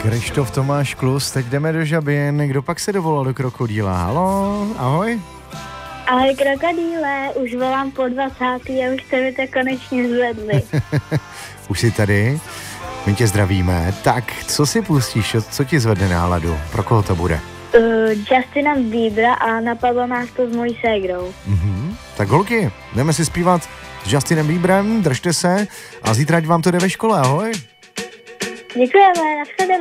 Krištof Tomáš Klus, teď jdeme do Žabin. Kdo pak se dovolal do Krokodýla? Haló, ahoj. Ahoj krokodýle, už volám po 20. a už jste mi to konečně zvedli. Už jsi tady? My tě zdravíme. Tak, co si pustíš? Co ti zvedne náladu? Pro koho to bude? Justina Biebera a napadlo nás to s mojí ségrou. Tak holky, jdeme si zpívat s Justinem Bieberem, držte se a zítra ať vám to jde ve škole, ahoj. Děkujeme, nashledanou.